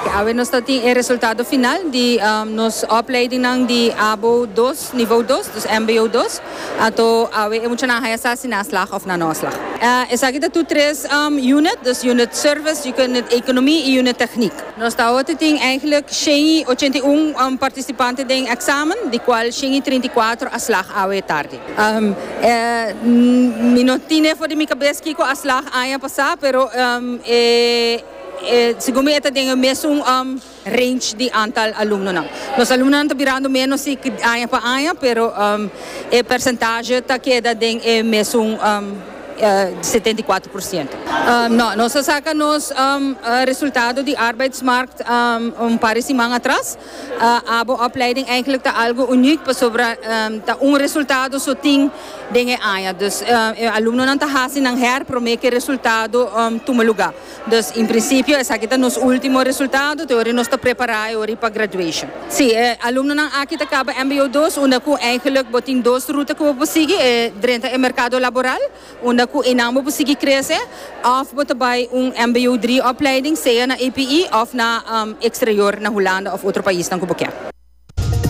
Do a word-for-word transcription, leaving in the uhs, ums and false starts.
Awe nos tating e resultado final di um, nos opleiding ng di abo dos, niveau dos, dus M B O dos. Ato awe e moet je nahaya sa sinaslag of nanoslag. Uh, isa kita tu tres um, unit, dus unit service, unit economie en unit techniek. Nos tawo tating eigenlijk shengi ochenta-un um, participanten ding examen, di qual shengi trenta-quattro aslag awe tarde. Um, eh, minotine voor de mikabeski ko aslag aya pasa, pero um, eh, Eh, siguro ito din yung mesong um, range di antal alumno na. Los alumno na tabirando menos si aya pa aya, pero um, eh, percentage ta queda din eh, mesong um, uh, setenta e quatro por cento. Um, no, nós sacamos um, uh, resultado de arbeidsmarkt um, um paar semana atrás. Uh, abo opleiding eigenlijk ta algo uniek pa sobra um, ta un resultado so ting dingen aya. Dus uh, aluno nan ta hasi ng her promeke resultado um, tumaluga. Dus in princípio essa kita nos último resultado, teoria nos ta preparar ori pa graduation. Si eh, aluno ng akita kaba M B O dos, una ko eigenlijk boting dos ruta ko posigi eh, drenta e mercado laboral, una ko inamo posigi crescer, of botabay un M B O drie opleiding, seja na A P I of na um, exterior na Holanda of outro país ng kubukya.